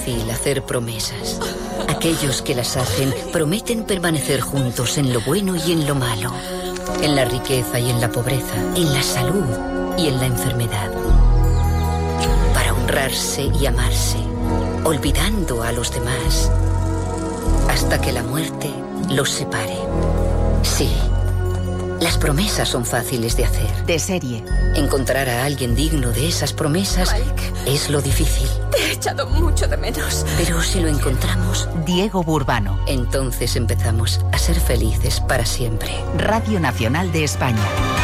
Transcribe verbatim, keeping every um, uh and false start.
fácil hacer promesas. Aquellos que las hacen prometen permanecer juntos en lo bueno y en lo malo, en la riqueza y en la pobreza, en la salud y en la enfermedad, para honrarse y amarse, olvidando a los demás, hasta que la muerte los separe. Sí, las promesas son fáciles de hacer. De serie. Encontrar a alguien digno de esas promesas Mike, es lo difícil. te he echado mucho de menos. Pero si lo encontramos, Diego Burbano. entonces empezamos a ser felices para siempre. Radio Nacional de España.